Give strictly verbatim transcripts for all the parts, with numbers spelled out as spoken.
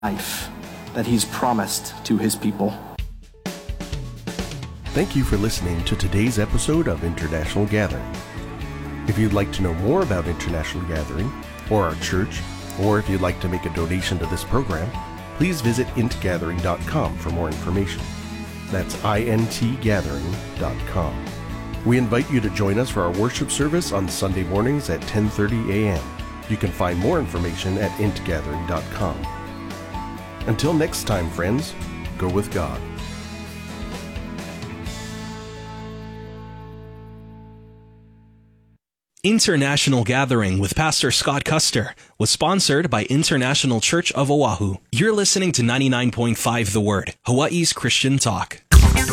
life that he's promised to his people. Thank you for listening to today's episode of International Gathering. If you'd like to know more about International Gathering, or our church, or if you'd like to make a donation to this program, please visit int gathering dot com for more information. That's int gathering dot com. We invite you to join us for our worship service on Sunday mornings at ten thirty a.m. You can find more information at int gathering dot com. Until next time, friends, go with God. International Gathering with Pastor Scott Custer was sponsored by International Church of Oahu. You're listening to ninety-nine point five The Word, Hawaii's Christian talk.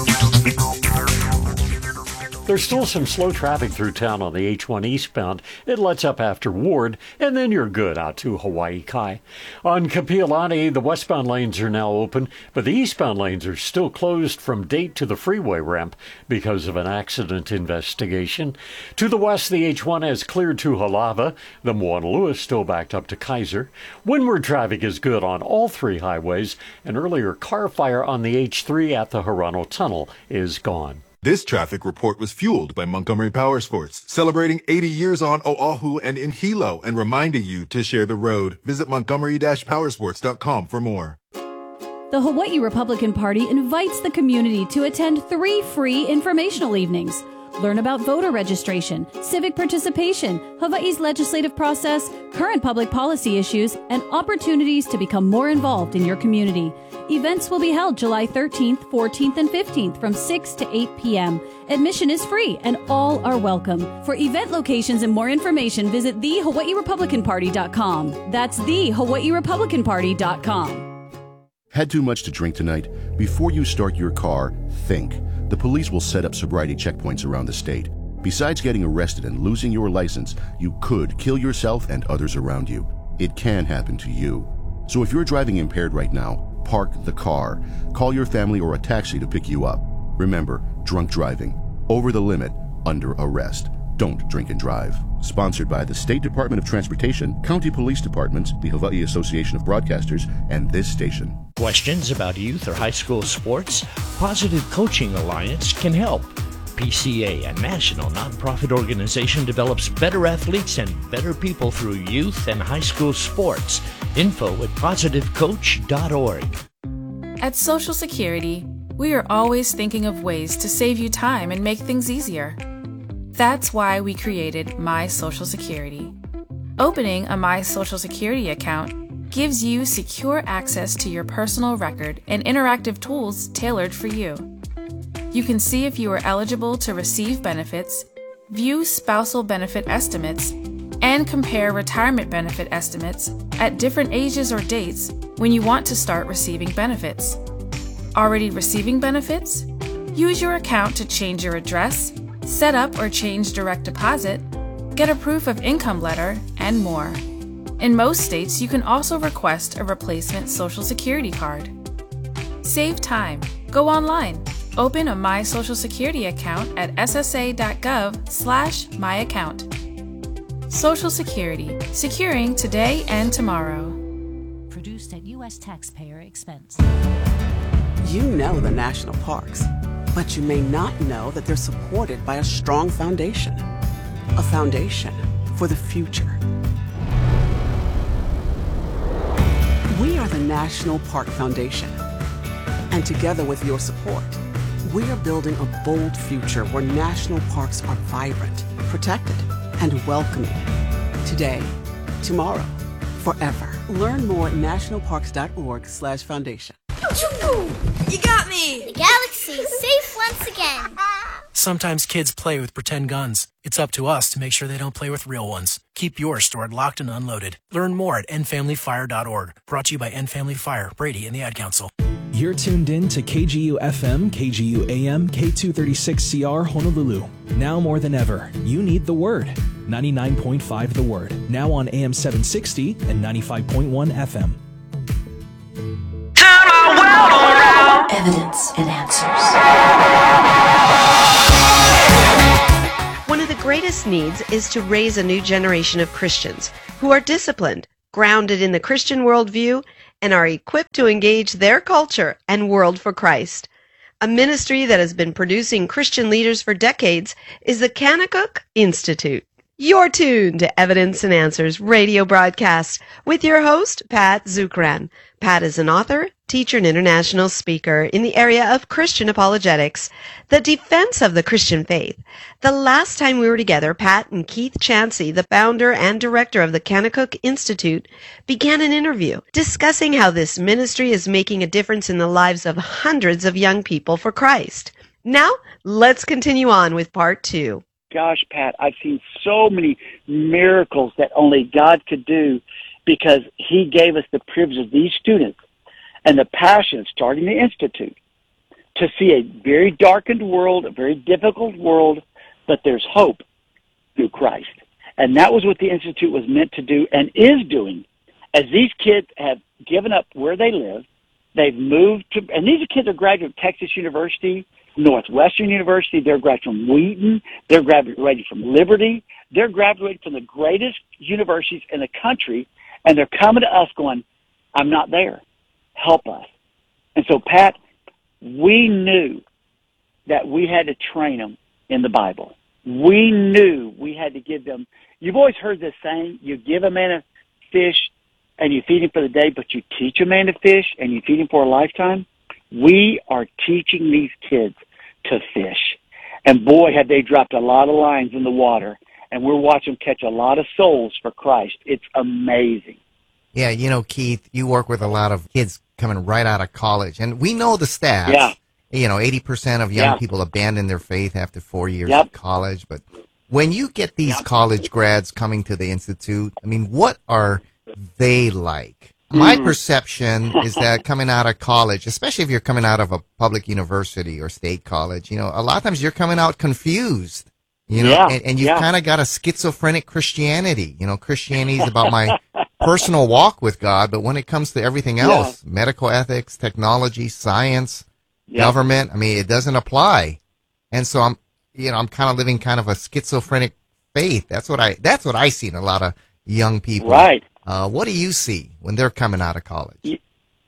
There's still some slow traffic through town on the H one eastbound. It lets up after Ward, and then you're good out to Hawaii Kai. On Kapiolani, the westbound lanes are now open, but the eastbound lanes are still closed from Date to the freeway ramp because of an accident investigation. To the west, the H one has cleared to Halava. The Moanalua is still backed up to Kaiser. Windward traffic is good on all three highways. An earlier car fire on the H three at the Harano Tunnel is gone. This traffic report was fueled by Montgomery Power Sports, celebrating eighty years on Oahu and in Hilo and reminding you to share the road. Visit montgomery dash powersports dot com for more. The Hawaii Republican Party invites the community to attend three free informational evenings. Learn about voter registration, civic participation, Hawaii's legislative process, current public policy issues, and opportunities to become more involved in your community. Events will be held July thirteenth, fourteenth, and fifteenth from six to eight p.m. Admission is free and all are welcome. For event locations and more information, visit the hawaii republican party dot com. That's the hawaii republican party dot com. Had too much to drink tonight? Before you start your car, think. The police will set up sobriety checkpoints around the state. Besides getting arrested and losing your license, you could kill yourself and others around you. It can happen to you. So if you're driving impaired right now, park the car. Call your family or a taxi to pick you up. Remember, drunk driving, over the limit, under arrest. Don't drink and drive. Sponsored by the State Department of Transportation, County Police Departments, the Hawaii Association of Broadcasters, and this station. Questions about youth or high school sports? Positive Coaching Alliance can help. P C A, a national nonprofit organization, develops better athletes and better people through youth and high school sports. Info at positive coach dot org. At Social Security, we are always thinking of ways to save you time and make things easier. That's why we created My Social Security. Opening a My Social Security account gives you secure access to your personal record and interactive tools tailored for you. You can see if you are eligible to receive benefits, view spousal benefit estimates, and compare retirement benefit estimates at different ages or dates when you want to start receiving benefits. Already receiving benefits? Use your account to change your address, set up or change direct deposit, get a proof of income letter, and more. In most states, you can also request a replacement Social Security card. Save time. Go online. Open a My Social Security account at s s a dot gov slash my account. Social Security, securing today and tomorrow. Produced at U S taxpayer expense. You know the national parks, but you may not know that they're supported by a strong foundation. A foundation for the future. We are the National Park Foundation. And together with your support, we are building a bold future where national parks are vibrant, protected, and welcoming. Today, tomorrow, forever. Learn more at national parks dot org slash foundation. You got me! The galaxy's safe once again. Sometimes kids play with pretend guns. It's up to us to make sure they don't play with real ones. Keep yours stored locked and unloaded. Learn more at end family fire dot org. Brought to you by End Family Fire, Brady, and the Ad Council. You're tuned in to K G U F M, K G U A M, K two thirty-six C R Honolulu. Now more than ever, you need the Word. ninety-nine point five The Word. Now on A M seven sixty and ninety-five point one F M. Turn my world around. Evidence and answers. One of the greatest needs is to raise a new generation of Christians who are disciplined, grounded in the Christian worldview, and are equipped to engage their culture and world for Christ. A ministry that has been producing Christian leaders for decades is the Kanakuk Institute. You're tuned to Evidence and Answers radio broadcast with your host, Pat Zukran. Pat is an author, teacher, and international speaker in the area of Christian apologetics, the defense of the Christian faith. The last time we were together, Pat and Keith Chansey, the founder and director of the Kanakuk Institute, began an interview discussing how this ministry is making a difference in the lives of hundreds of young people for Christ. Now, let's continue on with part two. Gosh, Pat, I've seen so many miracles that only God could do because he gave us the privilege of these students and the passion of starting the Institute to see a very darkened world, a very difficult world, but there's hope through Christ. And that was what the Institute was meant to do and is doing. As these kids have given up where they live, they've moved to, and these kids are graduating of Texas University, Northwestern University, they're graduating from Wheaton, they're graduating from Liberty, they're graduating from the greatest universities in the country, and they're coming to us going, I'm not there. Help us. And so, Pat, we knew that we had to train them in the Bible. We knew we had to give them, you've always heard this saying, you give a man a fish and you feed him for the day, but you teach a man to fish and you feed him for a lifetime. We are teaching these kids to fish. And boy, have they dropped a lot of lines in the water. And we're watching them catch a lot of souls for Christ. It's amazing. Yeah, you know, Keith, you work with a lot of kids coming right out of college. And we know the stats. Yeah. You know, eighty percent of young yeah. people abandon their faith after four years yep. of college. But when you get these yep. college grads coming to the Institute, I mean, what are they like? My mm. perception is that coming out of college, especially if you're coming out of a public university or state college, you know, a lot of times you're coming out confused, you know, yeah. and, and you've yeah. kind of got a schizophrenic Christianity. You know, Christianity is about my personal walk with God, but when it comes to everything else, yeah. medical ethics, technology, science, yeah. government, I mean, it doesn't apply. And so I'm, you know, I'm kind of living kind of a schizophrenic faith. That's what I, that's what I see in a lot of young people. Right. Uh, what do you see when they're coming out of college?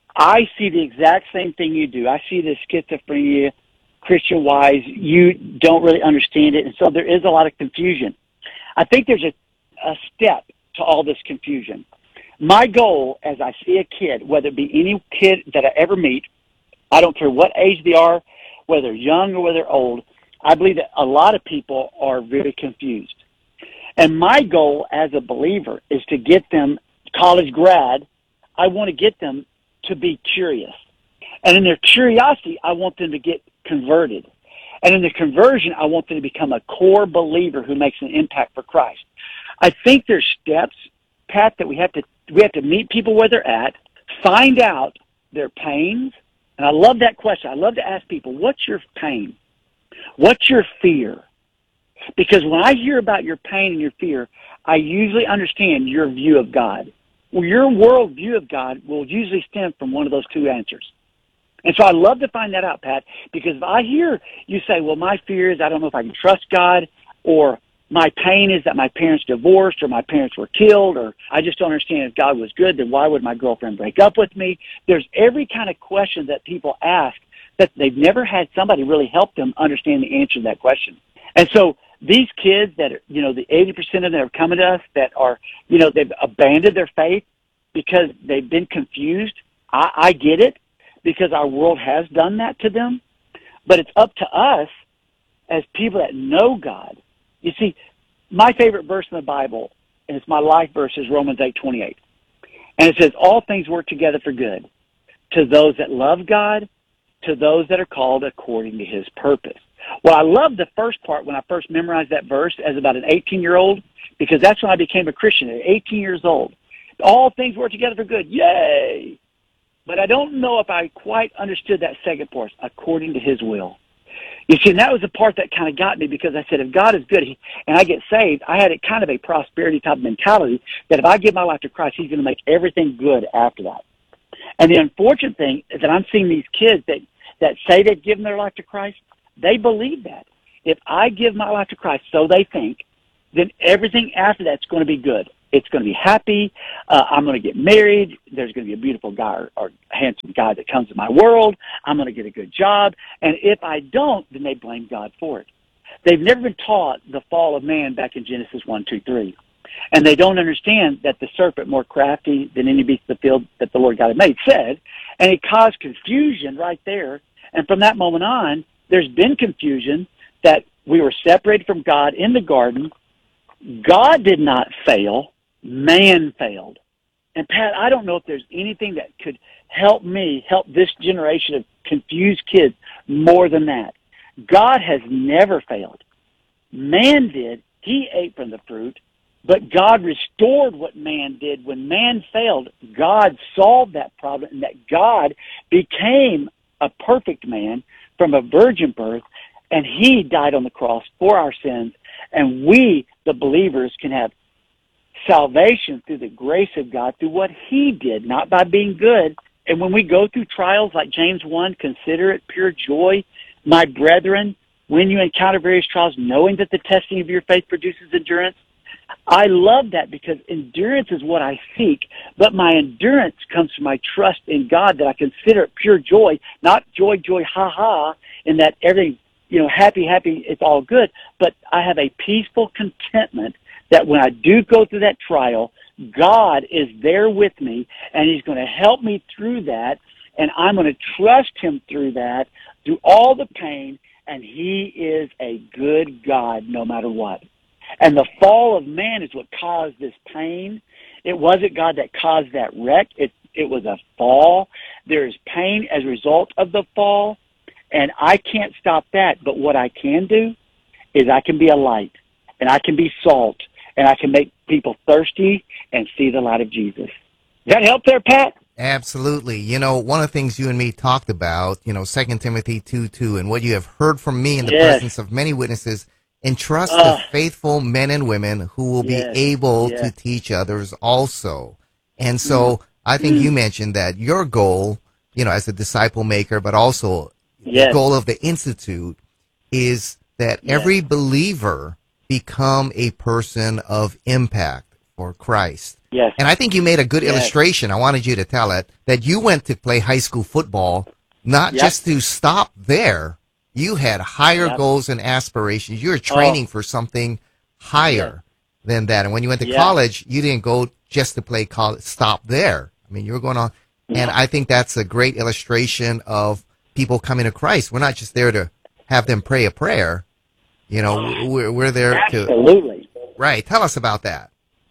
I see the exact same thing you do. I see the schizophrenia, Christian-wise. You don't really understand it, and so there is a lot of confusion. I think there's a, a step to all this confusion. My goal, as I see a kid, whether it be any kid that I ever meet, I don't care what age they are, whether they're young or whether they're old, I believe that a lot of people are very confused. And my goal as a believer is to get them, college grad, I want to get them to be curious. And in their curiosity, I want them to get converted. And in the conversion, I want them to become a core believer who makes an impact for Christ. I think there's steps, Pat, that we have to we have to meet people where they're at, find out their pains. And I love that question. I love to ask people, what's your pain? What's your fear? Because when I hear about your pain and your fear, I usually understand your view of God. Well, your world view of God will usually stem from one of those two answers. And so I love to find that out, Pat, because if I hear you say, well, my fear is I don't know if I can trust God, or my pain is that my parents divorced or my parents were killed, or I just don't understand if God was good, then why would my girlfriend break up with me? There's every kind of question that people ask that they've never had somebody really help them understand the answer to that question. And so these kids that are, you know, the eighty percent of them are coming to us that are, you know, they've abandoned their faith because they've been confused. I, I get it, because our world has done that to them. But it's up to us as people that know God. You see, my favorite verse in the Bible, and it's my life verse, is Romans eight twenty-eight. And it says, all things work together for good to those that love God, to those that are called according to his purpose. Well, I love the first part when I first memorized that verse as about an eighteen-year-old, because that's when I became a Christian at eighteen years old. All things work together for good. Yay! But I don't know if I quite understood that second part, according to his will. You see, and that was the part that kind of got me, because I said, if God is good and I get saved, I had a kind of a prosperity type of mentality that if I give my life to Christ, he's going to make everything good after that. And the unfortunate thing is that I'm seeing these kids that, that say they've given their life to Christ, they believe that. If I give my life to Christ, so they think, then everything after that's going to be good. It's going to be happy. Uh, I'm going to get married. There's going to be a beautiful guy or, or handsome guy that comes in my world. I'm going to get a good job. And if I don't, then they blame God for it. They've never been taught the fall of man back in Genesis one, two, three. And they don't understand that the serpent, more crafty than any beast of the field that the Lord God had made, said, and it caused confusion right there. And from that moment on, there's been confusion that we were separated from God in the garden. God did not fail. Man failed. And Pat, I don't know if there's anything that could help me, help this generation of confused kids more than that. God has never failed. Man did. He ate from the fruit, but God restored what man did. When man failed, God solved that problem, and that God became a perfect man from a virgin birth, and he died on the cross for our sins, and we, the believers, can have salvation through the grace of God, through what he did, not by being good. And when we go through trials like James one, consider it pure joy, my brethren, when you encounter various trials, knowing that the testing of your faith produces endurance. I love that, because endurance is what I seek, but my endurance comes from my trust in God, that I consider it pure joy, not joy, joy, ha ha, in that everything, you know, happy, happy, it's all good, but I have a peaceful contentment that when I do go through that trial, God is there with me, and he's going to help me through that, and I'm going to trust him through that, through all the pain, and he is a good God no matter what. And the fall of man is what caused this pain. It wasn't God that caused that wreck. It, it was a fall. There is pain as a result of the fall, and I can't stop that. But what I can do is I can be a light, and I can be salt, and I can make people thirsty and see the light of Jesus. Does that help there, Pat? Absolutely. You know, one of the things you and me talked about, you know, Second Timothy two two, and what you have heard from me in the yes. presence of many witnesses, entrust uh, to faithful men and women who will yes, be able yes. to teach others also. And so mm. I think mm. you mentioned that your goal, you know, as a disciple maker, but also yes. the goal of the Institute is that yes. every believer become a person of impact for Christ. Yes. And I think you made a good yes. illustration. I wanted you to tell it, that you went to play high school football, not yep. just to stop there. You had higher yep. goals and aspirations. You were training oh. for something higher yeah. than that. And when you went to yeah. college, you didn't go just to play college, stop there. I mean, you were going on. Yeah. And I think that's a great illustration of people coming to Christ. We're not just there to have them pray a prayer. You know, we're, we're there Absolutely. to. Absolutely. Right. Tell us about that.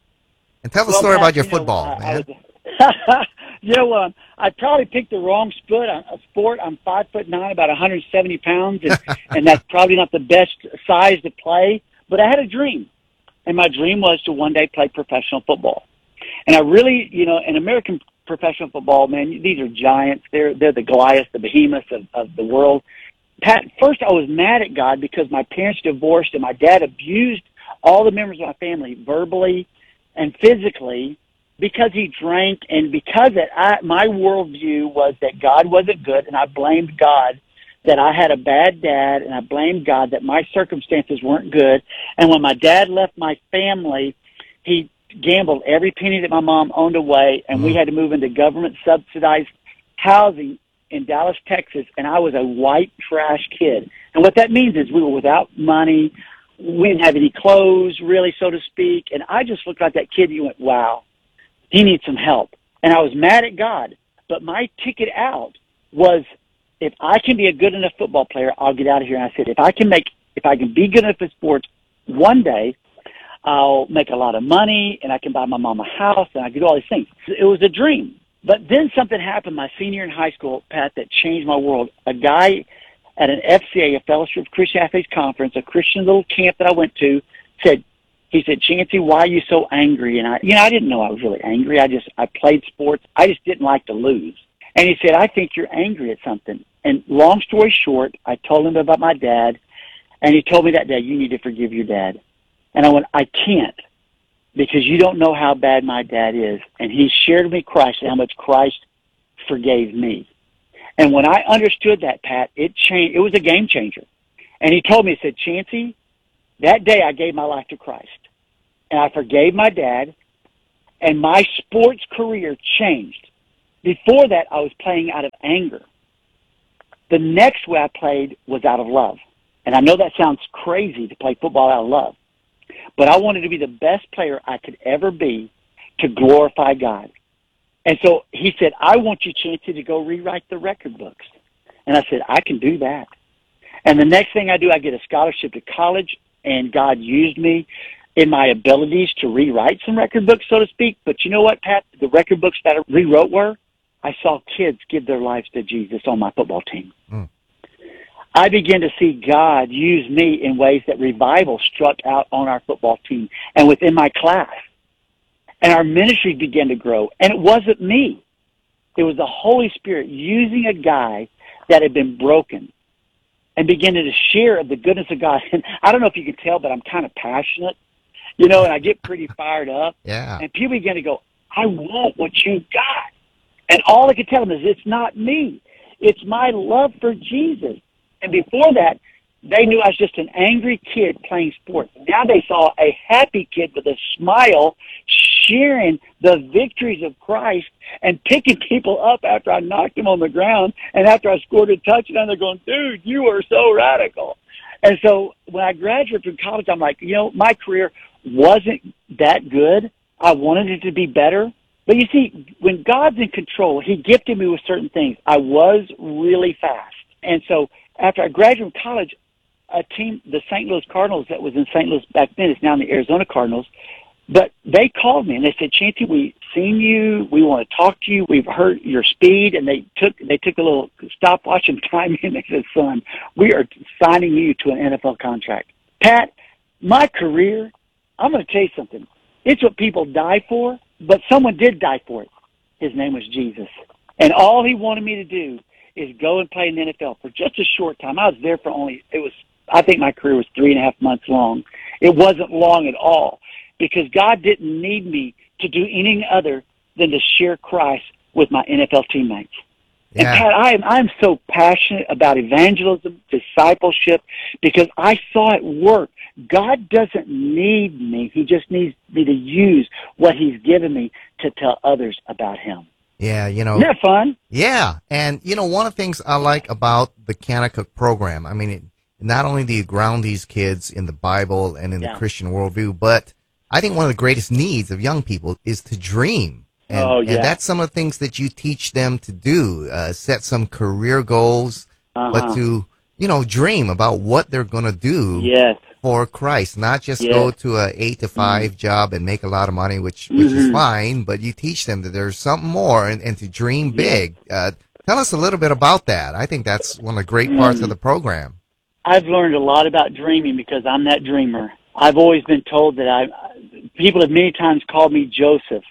And tell the well, story Pat, about your you football, know, man. I was, you know, um, I probably picked the wrong sport. A sport. I'm five foot nine, about one hundred seventy pounds, and, and that's probably not the best size to play. But I had a dream, and my dream was to one day play professional football. And I really, you know, in American professional football, man, these are giants. They're they're the Goliaths, the behemoths of, of the world. Pat, first I was mad at God because my parents divorced, and my dad abused all the members of my family verbally and physically, because he drank, and because that I, my worldview was that God wasn't good, and I blamed God that I had a bad dad, and I blamed God that my circumstances weren't good. And when my dad left my family, he gambled every penny that my mom owned away, and mm-hmm. we had to move into government-subsidized housing in Dallas, Texas, and I was a white trash kid. And what that means is we were without money. We didn't have any clothes, really, so to speak. And I just looked like that kid and you went, wow, he needs some help. And I was mad at God. But my ticket out was, if I can be a good enough football player, I'll get out of here. And I said, if I can make, if I can be good enough in sports, one day I'll make a lot of money and I can buy my mom a house and I can do all these things. It was a dream. But then something happened my senior in high school, Pat, that changed my world. A guy at an F C A, a Fellowship of Christian Athletes Conference, a Christian little camp that I went to, said, he said, Chancey, why are you so angry? And I, you know, I didn't know I was really angry. I just, I played sports. I just didn't like to lose. And he said, I think you're angry at something. And long story short, I told him about my dad, and he told me that day, you need to forgive your dad. And I went, I can't, because you don't know how bad my dad is. And he shared with me Christ and how much Christ forgave me. And when I understood that, Pat, it changed. It was a game changer. And he told me, he said, Chancey, that day I gave my life to Christ. And I forgave my dad, And my sports career changed. Before that, I was playing out of anger. The next way I played was out of love. And I know that sounds crazy to play football out of love, but I wanted to be the best player I could ever be to glorify God. And so he said, I want you, Chancey, to go rewrite the record books. And I said, I can do that. And the next thing I do, I get a scholarship to college, and God used me in my abilities to rewrite some record books, so to speak. But you know what, Pat? The record books that I rewrote were, I saw kids give their lives to Jesus on my football team. Mm. I began to see God use me in ways that revival struck out on our football team and within my class. And our ministry began to grow. And it wasn't me. It was the Holy Spirit using a guy that had been broken and beginning to share of the goodness of God. And I don't know if you can tell, but I'm kind of passionate, you know, and I get pretty fired up. Yeah. And people begin to go, I want what you got. And all I could tell them is, it's not me. It's my love for Jesus. And before that, they knew I was just an angry kid playing sports. Now they saw a happy kid with a smile sharing the victories of Christ and picking people up after I knocked them on the ground and after I scored a touchdown. They're going, dude, you are so radical. And so when I graduated from college, I'm like, you know, my career wasn't that good. I wanted it to be better. But you see, when God's in control, he gifted me with certain things. I was really fast. And so after I graduated from college, a team, the Saint Louis Cardinals that was in Saint Louis back then, it's now in the Arizona Cardinals, but they called me and they said, Chancey, we've seen you. We want to talk to you. We've heard your speed. And they took, they took a little stopwatch and time and they said, son, we are signing you to an N F L contract. Pat, my career, I'm going to tell you something. It's what people die for, but someone did die for it. His name was Jesus. And all he wanted me to do is go and play in the N F L for just a short time. I was there for only, it was, I think my career was three and a half months long. It wasn't long at all because God didn't need me to do anything other than to share Christ with my N F L teammates. Yeah. And Pat, I am, I'm so passionate about evangelism, discipleship, because I saw it work. God doesn't need me. He just needs me to use what he's given me to tell others about him. Yeah, you know. Isn't that fun? Yeah. And, you know, one of the things I like about the Kanakuk program, I mean, it, not only do you ground these kids in the Bible and in yeah. the Christian worldview, but I think one of the greatest needs of young people is to dream. And, oh, yeah. and that's some of the things that you teach them to do, uh, set some career goals, uh-huh. but to, you know, dream about what they're going to do yes. for Christ, not just yes. go to a eight to five mm-hmm. job and make a lot of money, which, which mm-hmm. is fine, but you teach them that there's something more and, and to dream big. Yeah. Uh, tell us a little bit about that. I think that's one of the great parts mm-hmm. of the program. I've learned a lot about dreaming because I'm that dreamer. I've always been told that I, people have many times called me Joseph,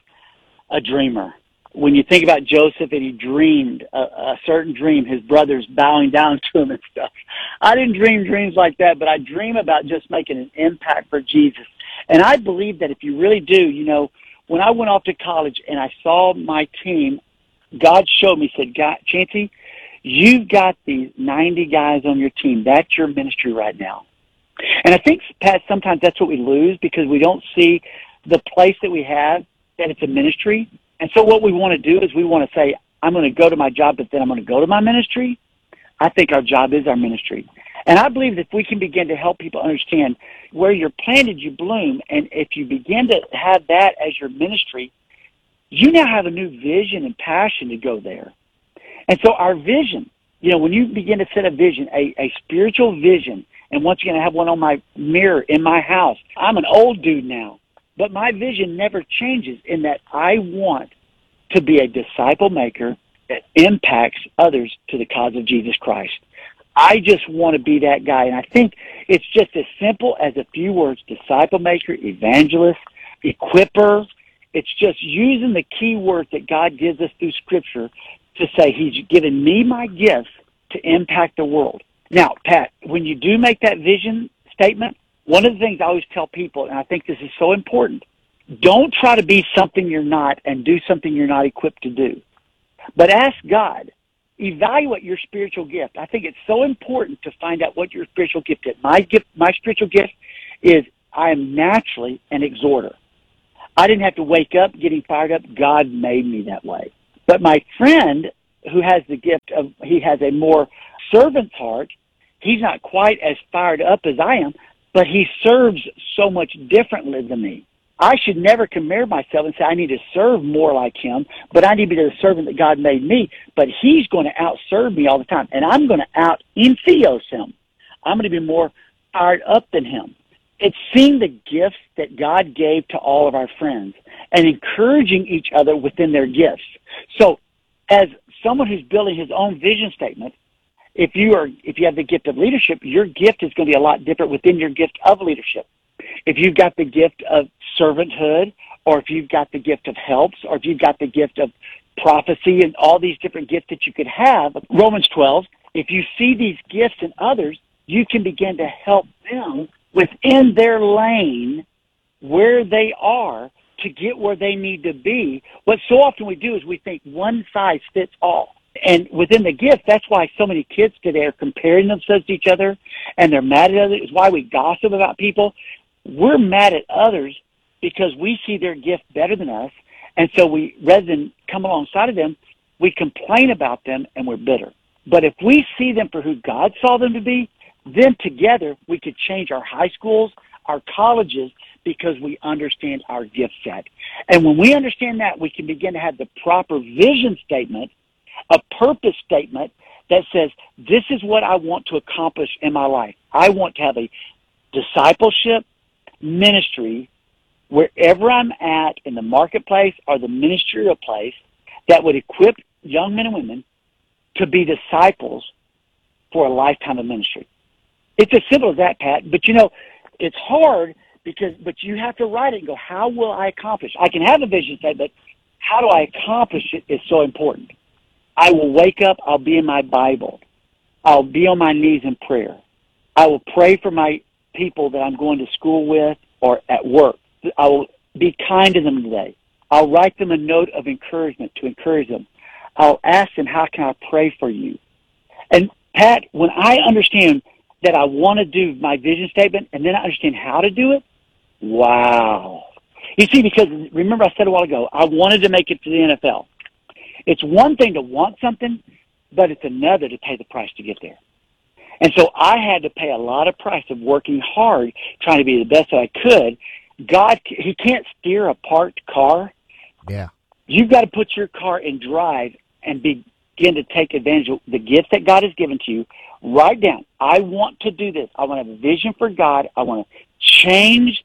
a dreamer. When you think about Joseph and he dreamed a, a certain dream, his brothers bowing down to him and stuff. I didn't dream dreams like that, but I dream about just making an impact for Jesus. And I believe that if you really do, you know, when I went off to college and I saw my team, God showed me, said, God, Chancey, you've got these ninety guys on your team. That's your ministry right now. And I think, Pat, sometimes that's what we lose because we don't see the place that we have, that it's a ministry. And so what we want to do is we want to say, I'm going to go to my job, but then I'm going to go to my ministry. I think our job is our ministry. And I believe that if we can begin to help people understand where you're planted, you bloom. And if you begin to have that as your ministry, you now have a new vision and passion to go there. And so our vision, you know, when you begin to set a vision, a, a spiritual vision, and once again, I have one on my mirror in my house. I'm an old dude now, but my vision never changes in that I want to be a disciple maker that impacts others to the cause of Jesus Christ. I just want to be that guy, and I think it's just as simple as a few words: disciple maker, evangelist, equipper. It's just using the key words that God gives us through Scripture to say he's given me my gifts to impact the world. Now, Pat, when you do make that vision statement, one of the things I always tell people, and I think this is so important, don't try to be something you're not and do something you're not equipped to do. But ask God, evaluate your spiritual gift. I think it's so important to find out what your spiritual gift is. My gift, my spiritual gift is I am naturally an exhorter. I didn't have to wake up getting fired up. God made me that way. But my friend who has the gift of, he has a more servant's heart, he's not quite as fired up as I am, but he serves so much differently than me. I should never compare myself and say I need to serve more like him, but I need to be the servant that God made me. But he's going to outserve me all the time, and I'm going to out-entheos him. I'm going to be more fired up than him. It's seeing the gifts that God gave to all of our friends and encouraging each other within their gifts. So as someone who's building his own vision statement, if you are, if you have the gift of leadership, your gift is going to be a lot different within your gift of leadership. If you've got the gift of servanthood, or if you've got the gift of helps, or if you've got the gift of prophecy and all these different gifts that you could have, Romans twelve, if you see these gifts in others, you can begin to help them within their lane where they are to get where they need to be. What so often we do is we think one size fits all. And within the gift, that's why so many kids today are comparing themselves to each other, and they're mad at others. It's why we gossip about people. We're mad at others because we see their gift better than us, and so we, rather than come alongside of them, we complain about them and we're bitter. But if we see them for who God saw them to be, then together we could change our high schools, our colleges, because we understand our gift set. And when we understand that, we can begin to have the proper vision statement, a purpose statement that says, this is what I want to accomplish in my life. I want to have a discipleship ministry wherever I'm at in the marketplace or the ministerial place that would equip young men and women to be disciples for a lifetime of ministry. It's as simple as that, Pat. But, you know, it's hard because, but you have to write it and go, how will I accomplish? I can have a vision statement, but how do I accomplish it is so important. I will wake up, I'll be in my Bible. I'll be on my knees in prayer. I will pray for my people that I'm going to school with or at work. I will be kind to them today. I'll write them a note of encouragement to encourage them. I'll ask them, how can I pray for you? And, Pat, when I understand that I want to do my vision statement and then I understand how to do it, wow. You see, because remember I said a while ago, I wanted to make it to the N F L. It's one thing to want something, but it's another to pay the price to get there. And so I had to pay a lot of price of working hard, trying to be the best that I could. God, he can't steer a parked car. Yeah. You've got to put your car in drive and begin to take advantage of the gifts that God has given to you. Write down, I want to do this. I want to have a vision for God. I want to change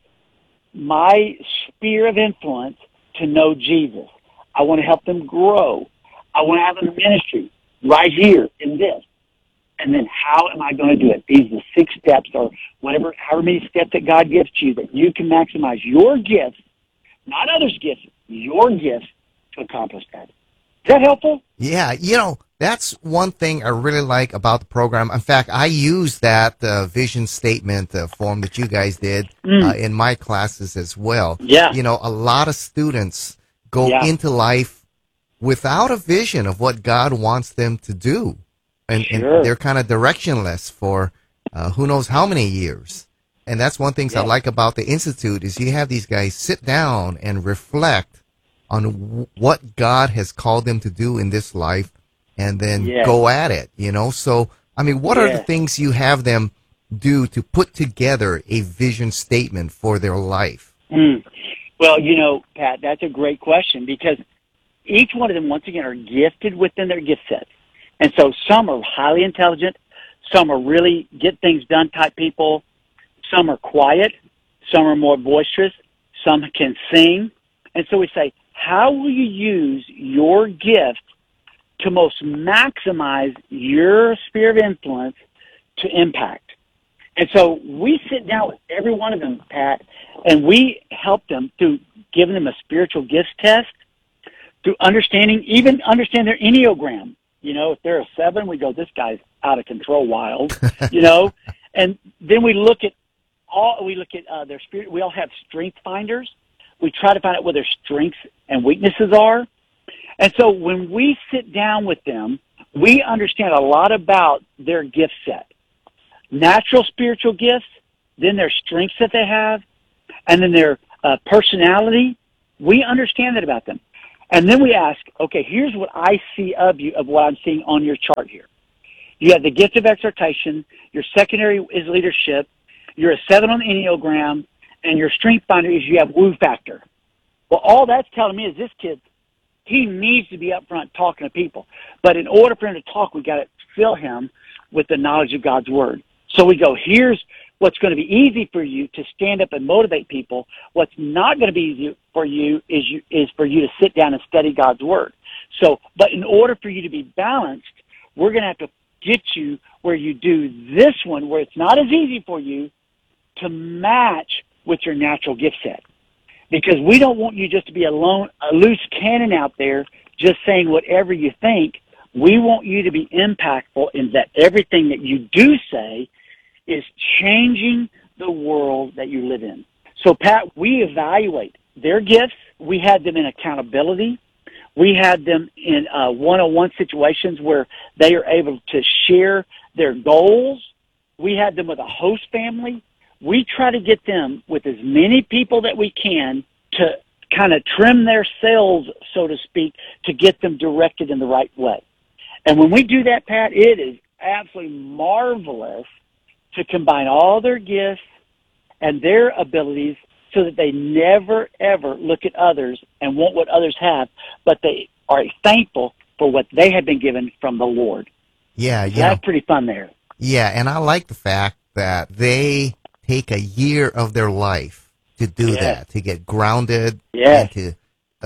my sphere of influence to know Jesus. I want to help them grow. I want to have a ministry right here in this. And then how am I going to do it? These are the six steps or whatever, however many steps that God gives to you that you can maximize your gifts, not others' gifts, your gifts to accomplish that. Is that helpful? Yeah, you know, that's one thing I really like about the program. In fact, I use that uh, vision statement uh, form that you guys did Mm. uh, in my classes as well. Yeah. You know, a lot of students go Yeah. into life without a vision of what God wants them to do. And, Sure. and they're kind of directionless for uh, who knows how many years. And that's one thing Yeah. I like about the Institute is you have these guys sit down and reflect on w- what God has called them to do in this life and then Yeah. go at it, you know? So, I mean, what are Yeah. the things you have them do to put together a vision statement for their life? Mm. Well, you know, Pat, that's a great question because each one of them, once again, are gifted within their gift set. And so some are highly intelligent, some are really get things done type people, some are quiet, some are more boisterous, some can sing. And so we say, how will you use your gift to most maximize your sphere of influence to impact? And so we sit down with every one of them, Pat, and we help them through giving them a spiritual gifts test, through understanding, even understand their Enneagram. You know, if they're a seven, we go, this guy's out of control, wild, you know. And then we look at all, we look at uh, their spirit. We all have strength finders. We try to find out where their strengths and weaknesses are. And so when we sit down with them, we understand a lot about their gift set. Natural spiritual gifts, then their strengths that they have, and then their uh, personality, We understand that about them. And then we ask, okay, here's what I see of you, of what I'm seeing on your chart here. You have the gift of exhortation. Your secondary is leadership. You're a seven on the Enneagram. And your strength finder is you have woo factor. Well, all that's telling me is this kid, he needs to be up front talking to people. But in order for him to talk, we got to fill him with the knowledge of God's word. So we go, here's what's going to be easy for you to stand up and motivate people. What's not going to be easy for you is you, is for you to sit down and study God's word. So, but in order for you to be balanced, we're going to have to get you where you do this one, where it's not as easy for you to match with your natural gift set. Because we don't want you just to be a lone, a loose cannon out there just saying whatever you think. We want you to be impactful in that everything that you do say is changing the world that you live in. So, Pat, we evaluate their gifts. We had them in accountability. We had them in uh, one-on-one situations where they are able to share their goals. We had them with a host family. We try to get them with as many people that we can to kind of trim their sails, so to speak, to get them directed in the right way. And when we do that, Pat, it is absolutely marvelous to combine all their gifts and their abilities so that they never, ever look at others and want what others have, but they are thankful for what they have been given from the Lord. Yeah, so yeah. That's pretty fun there. Yeah, and I like the fact that they take a year of their life to do yes. that, to get grounded yes. and to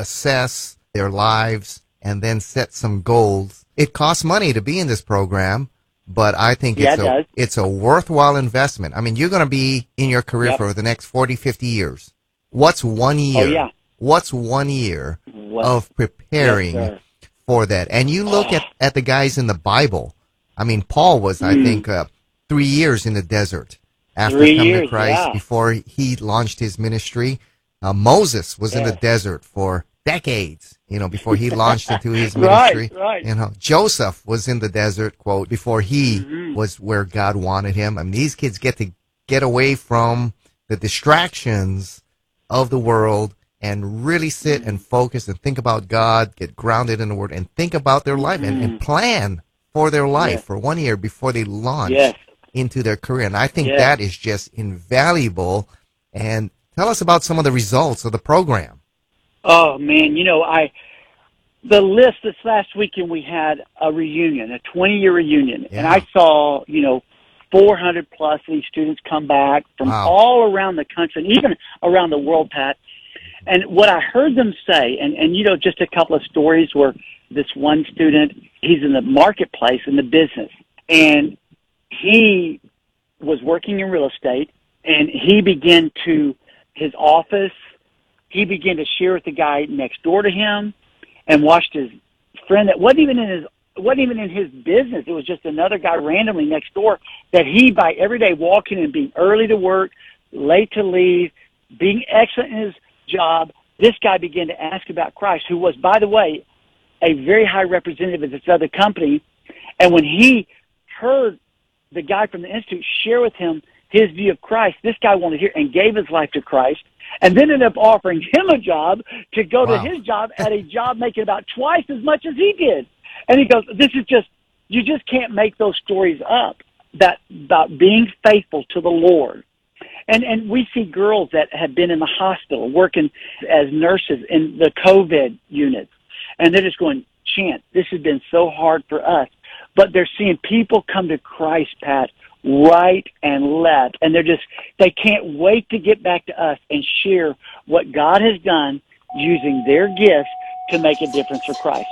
assess their lives and then set some goals. It costs money to be in this program, but I think yeah, it's, it a, does. it's a worthwhile investment. I mean, you're going to be in your career yep. for the next forty, fifty years. What's one year? Oh, yeah. What's one year what? of preparing yes, for that? And you look at, at the guys in the Bible. I mean, Paul was, I mm. think, uh, three years in the desert after Three coming years, to Christ yeah. before he launched his ministry. Uh, Moses was yes. in the desert for decades, you know, before he launched into his right, ministry. right. You know, Joseph was in the desert, quote, before he mm-hmm. was where God wanted him. I mean, these kids get to get away from the distractions of the world and really sit and focus and think about God, get grounded in the Word, and think about their life and, and plan for their life yes. for one year before they launch yes. into their career. And I think yes. that is just invaluable. And tell us about some of the results of the program. Oh, man, you know, I the list this last weekend we had a reunion, a twenty-year reunion, Yeah. and I saw, you know, four hundred plus of these students come back from Wow. all around the country and even around the world, Pat. And what I heard them say, and, and you know, just a couple of stories where this one student, he's in the marketplace, in the business, and he was working in real estate, and he began to, his office, he began to share with the guy next door to him and watched his friend that wasn't even in his wasn't even in his business. It was just another guy randomly next door that he, by every day walking and being early to work, late to leave, being excellent in his job, this guy began to ask about Christ, who was, by the way, a very high representative of this other company. And when he heard the guy from the Institute share with him his view of Christ, this guy wanted to hear and gave his life to Christ, and then ended up offering him a job to go Wow. to his job at a job making about twice as much as he did. And he goes, this is just, you just can't make those stories up, that about being faithful to the Lord. And and we see girls that have been in the hospital working as nurses in the COVID units, and they're just going, Chant, this has been so hard for us. But they're seeing people come to Christ, Pat, right and left, and they're just, they can't wait to get back to us and share what God has done using their gifts to make a difference for Christ.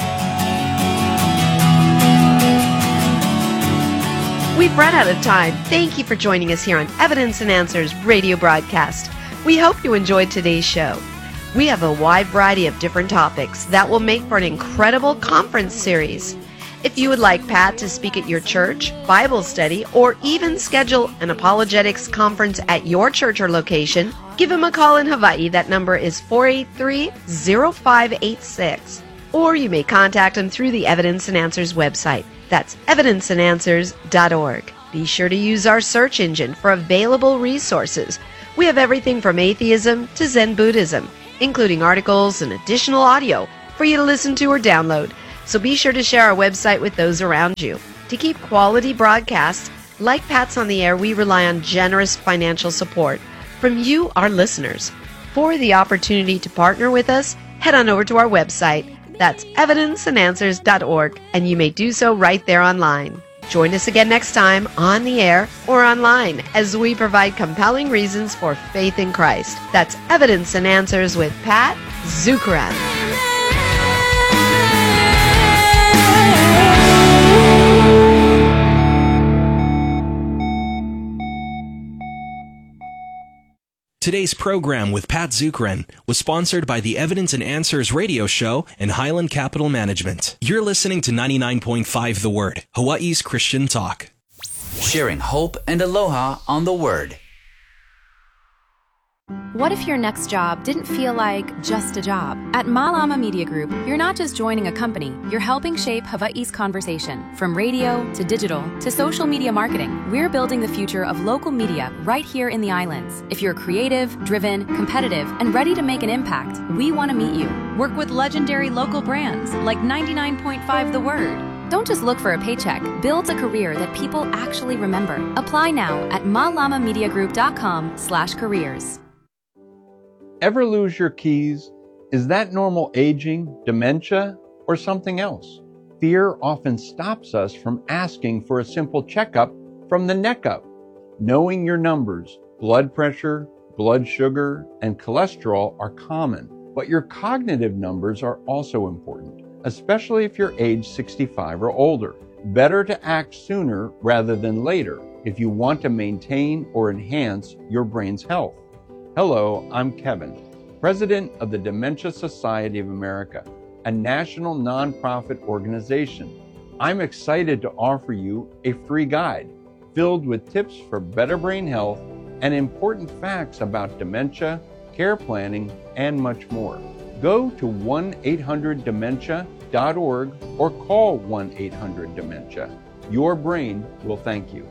We've run out of time. Thank you for joining us here on Evidence and Answers radio broadcast. We hope you enjoyed today's show. We have a wide variety of different topics that will make for an incredible conference series. If you would like Pat to speak at your church, Bible study, or even schedule an apologetics conference at your church or location, give him a call in Hawaii. That number is four eight three, zero five eight six. Or you may contact him through the Evidence and Answers website. That's evidence and answers dot org. Be sure to use our search engine for available resources. We have everything from atheism to Zen Buddhism, including articles and additional audio for you to listen to or download. So be sure to share our website with those around you. To keep quality broadcasts like Pat's on the Air, we rely on generous financial support from you, our listeners. For the opportunity to partner with us, head on over to our website. That's evidence and answers dot org, and you may do so right there online. Join us again next time on the air or online as we provide compelling reasons for faith in Christ. That's Evidence and Answers with Pat Zukeran. Today's program with Pat Zukeran was sponsored by the Evidence and Answers radio show and Highland Capital Management. You're listening to ninety-nine point five The Word, Hawaii's Christian talk. Sharing hope and aloha on The Word. What if your next job didn't feel like just a job? At Malama Media Group, you're not just joining a company, you're helping shape Hawaii's conversation. From radio to digital to social media marketing, we're building the future of local media right here in the islands. If you're creative, driven, competitive, and ready to make an impact, we want to meet you. Work with legendary local brands like ninety-nine point five The Word. Don't just look for a paycheck. Build a career that people actually remember. Apply now at malamamediagroup.com slash careers. Ever lose your keys? Is that normal aging, dementia, or something else? Fear often stops us from asking for a simple checkup from the neck up. Knowing your numbers, blood pressure, blood sugar, and cholesterol are common, but your cognitive numbers are also important, especially if you're age sixty-five or older. Better to act sooner rather than later if you want to maintain or enhance your brain's health. Hello, I'm Kevin, President of the Dementia Society of America, a national nonprofit organization. I'm excited to offer you a free guide filled with tips for better brain health and important facts about dementia, care planning, and much more. Go to one eight hundred dementia dot org or call one eight hundred dementia. Your brain will thank you.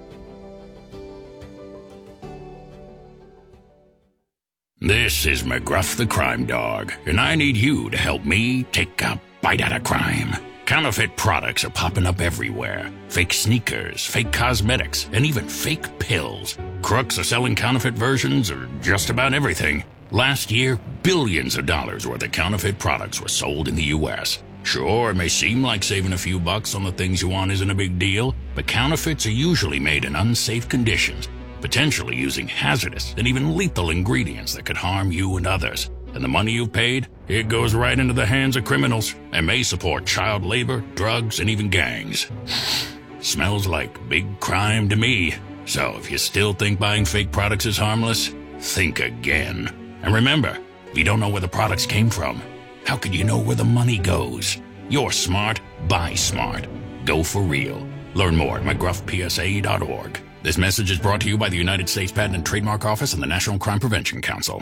This is McGruff the Crime Dog, and I need you to help me take a bite out of crime. Counterfeit products are popping up everywhere. Fake sneakers, fake cosmetics, and even fake pills. Crooks are selling counterfeit versions of just about everything. Last year, billions of dollars worth of counterfeit products were sold in the U S Sure, it may seem like saving a few bucks on the things you want isn't a big deal, but counterfeits are usually made in unsafe conditions, potentially using hazardous and even lethal ingredients that could harm you and others. And the money you've paid, it goes right into the hands of criminals and may support child labor, drugs, and even gangs. Smells like big crime to me. So if you still think buying fake products is harmless, think again. And remember, if you don't know where the products came from, how could you know where the money goes? You're smart, buy smart. Go for real. Learn more at mcgruff p s a dot org. This message is brought to you by the United States Patent and Trademark Office and the National Crime Prevention Council.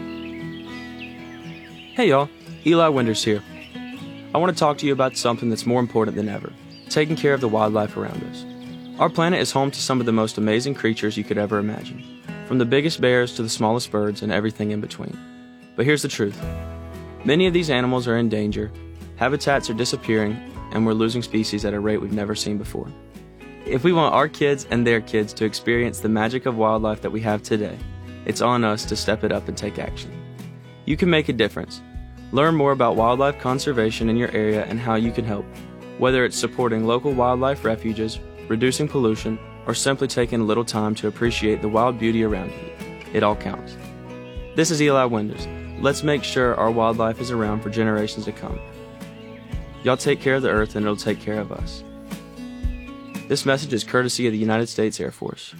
Hey y'all, Eli Winters here. I want to talk to you about something that's more important than ever, taking care of the wildlife around us. Our planet is home to some of the most amazing creatures you could ever imagine, from the biggest bears to the smallest birds and everything in between. But here's the truth. Many of these animals are in danger, habitats are disappearing, and we're losing species at a rate we've never seen before. If we want our kids and their kids to experience the magic of wildlife that we have today, it's on us to step it up and take action. You can make a difference. Learn more about wildlife conservation in your area and how you can help, whether it's supporting local wildlife refuges, reducing pollution, or simply taking a little time to appreciate the wild beauty around you. It all counts. This is Eli Winters. Let's make sure our wildlife is around for generations to come. Y'all take care of the earth and it'll take care of us. This message is courtesy of the United States Air Force.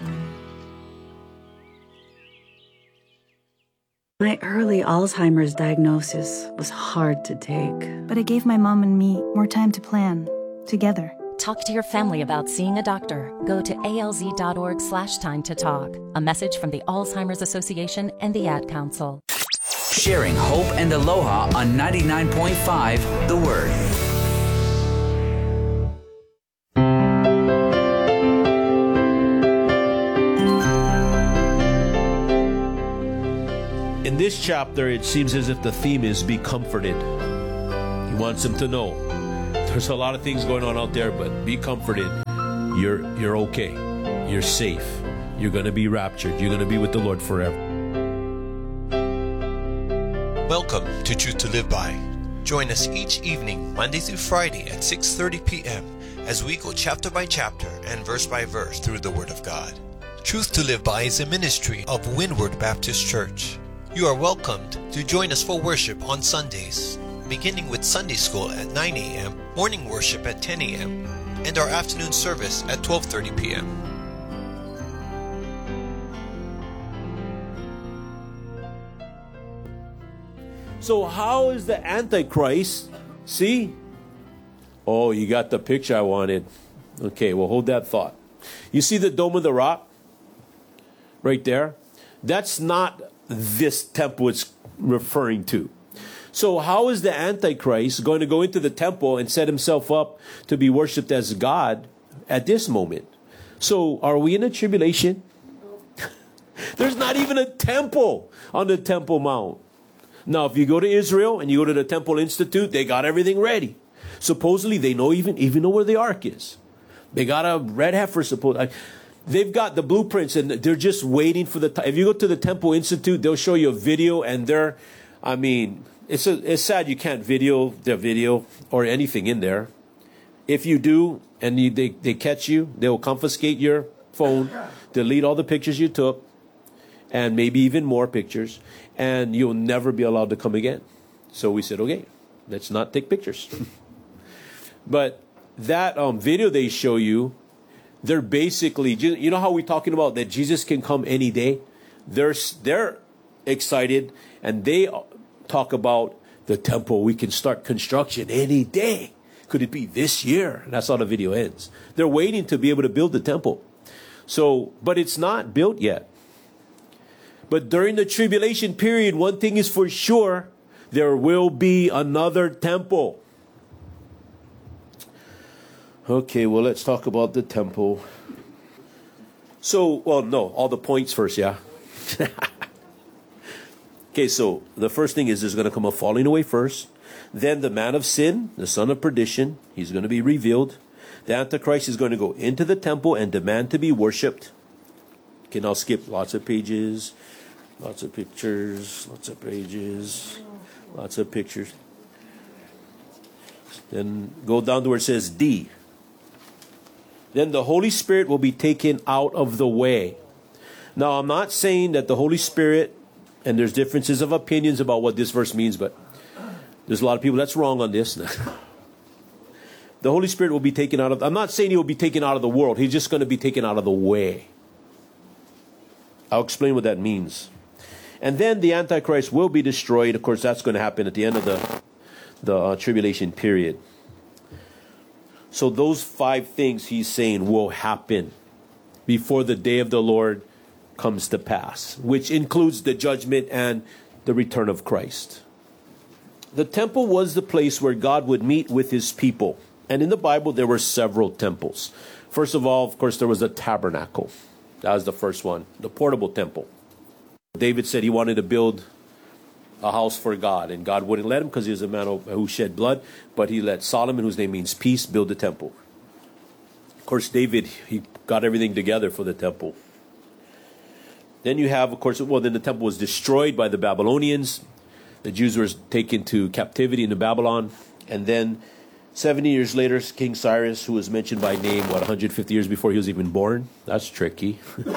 My early Alzheimer's diagnosis was hard to take. But it gave my mom and me more time to plan, together. Talk to your family about seeing a doctor. Go to alz.org slash time to talk. A message from the Alzheimer's Association and the Ad Council. Sharing hope and aloha on ninety-nine point five The Word. In this chapter, it seems as if the theme is be comforted. He wants them to know there's a lot of things going on out there, but be comforted. You're, you're okay. You're safe. You're going to be raptured. You're going to be with the Lord forever. Welcome to Truth to Live By. Join us each evening, Monday through Friday at six thirty p.m. as we go chapter by chapter and verse by verse through the Word of God. Truth to Live By is a ministry of Windward Baptist Church. You are welcomed to join us for worship on Sundays, beginning with Sunday school at nine a.m., morning worship at ten a.m., and our afternoon service at twelve thirty p.m. So how is the Antichrist? See? Oh, you got the picture I wanted. Okay, well, hold that thought. You see the Dome of the Rock? Right there? That's not this temple it's referring to. So how is the Antichrist going to go into the temple and set himself up to be worshipped as God at this moment? So are we in a tribulation? There's not even a temple on the Temple Mount. Now, if you go to Israel and you go to the Temple Institute, they got everything ready. Supposedly, they know even, even know where the ark is. They got a red heifer. Supposed, they've got the blueprints, and they're just waiting for the time. If you go to the Temple Institute, they'll show you a video, and they're, I mean, it's a, it's sad you can't video the video or anything in there. If you do, and you, they they catch you, they'll confiscate your phone, delete all the pictures you took, and maybe even more pictures, and you'll never be allowed to come again. So we said, okay, let's not take pictures. But that um, video they show you, they're basically, you know how we're talking about that Jesus can come any day? They're, they're excited, and they talk about the temple. We can start construction any day. Could it be this year? That's how the video ends. They're waiting to be able to build the temple. So, but it's not built yet. But during the tribulation period, one thing is for sure, there will be another temple. Okay, well, let's talk about the temple. So, well, no, all the points first, yeah? Okay, so the first thing is there's going to come a falling away first. Then the man of sin, the son of perdition, he's going to be revealed. The Antichrist is going to go into the temple and demand to be worshipped. Okay, now skip lots of pages, lots of pictures, lots of pages, lots of pictures. Then go down to where it says D. Then the Holy Spirit will be taken out of the way. Now, I'm not saying that the Holy Spirit, and there's differences of opinions about what this verse means, but there's a lot of people that's wrong on this. The Holy Spirit will be taken out of, I'm not saying he will be taken out of the world. He's just going to be taken out of the way. I'll explain what that means. And then the Antichrist will be destroyed. Of course, that's going to happen at the end of the, the uh, tribulation period. So those five things he's saying will happen before the day of the Lord comes to pass, which includes the judgment and the return of Christ. The temple was the place where God would meet with his people. And in the Bible, there were several temples. First of all, of course, there was the tabernacle. That was the first one, the portable temple. David said he wanted to build a house for God, and God wouldn't let him because he was a man who shed blood, but he let Solomon, whose name means peace, build the temple. Of course, David, he got everything together for the temple. Then you have, of course, well, then the temple was destroyed by the Babylonians. The Jews were taken to captivity into Babylon. And then seventy years later, King Cyrus, who was mentioned by name, what, one hundred fifty years before he was even born? That's tricky.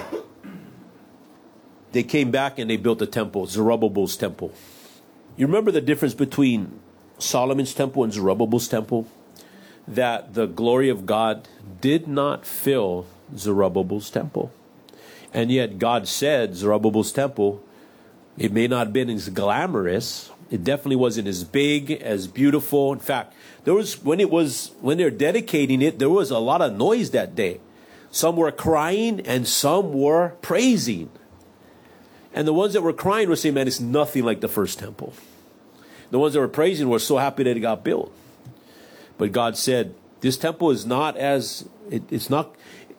They came back and they built the temple, Zerubbabel's temple. You remember the difference between Solomon's temple and Zerubbabel's temple? That the glory of God did not fill Zerubbabel's temple. And yet God said Zerubbabel's temple, it may not have been as glamorous. It definitely wasn't as big, as beautiful. In fact, there was when it was when they're dedicating it, there was a lot of noise that day. Some were crying and some were praising. And the ones that were crying were saying, man, it's nothing like the first temple. The ones that were praising were so happy that it got built. But God said, this temple is not as, it, it's not,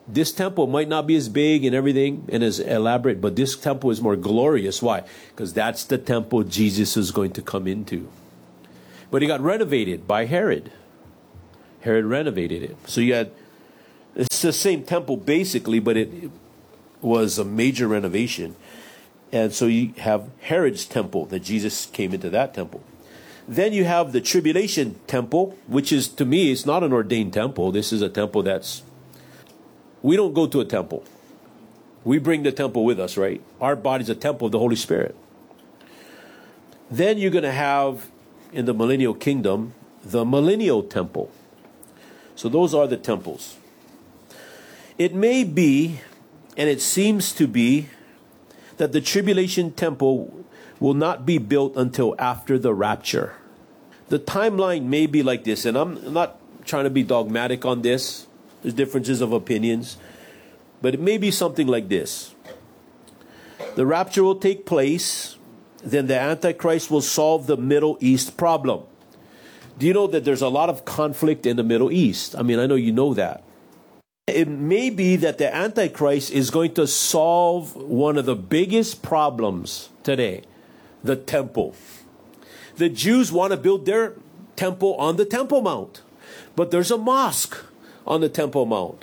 this temple might not be as big and everything and as elaborate, but this temple is more glorious. Why? Because that's the temple Jesus is going to come into. But it got renovated by Herod. Herod renovated it. So you had, it's the same temple basically, but it was a major renovation. And so you have Herod's temple, that Jesus came into that temple. Then you have the tribulation temple, which is, to me, it's not an ordained temple. This is a temple that's, we don't go to a temple. We bring the temple with us, right? Our body's a temple of the Holy Spirit. Then you're going to have, in the millennial kingdom, the millennial temple. So those are the temples. It may be, and it seems to be, that the tribulation temple will not be built until after the rapture. The timeline may be like this, and I'm not trying to be dogmatic on this. There's differences of opinions, but it may be something like this. The rapture will take place, then the Antichrist will solve the Middle East problem. Do you know that there's a lot of conflict in the Middle East? I mean, I know you know that. It may be that the Antichrist is going to solve one of the biggest problems today, the temple. The Jews want to build their temple on the Temple Mount, but there's a mosque on the Temple Mount.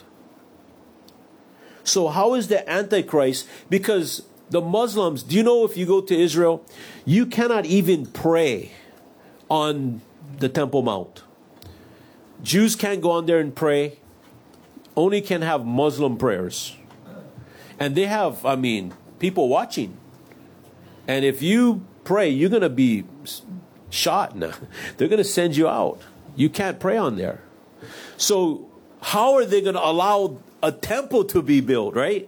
So how is the Antichrist? Because the Muslims, do you know, if you go to Israel, you cannot even pray on the Temple Mount. Jews can't go on there and pray. Only can have Muslim prayers. And they have, I mean, people watching. And if you pray, you're going to be shot now. They're going to send you out. You can't pray on there. So how are they going to allow a temple to be built, right?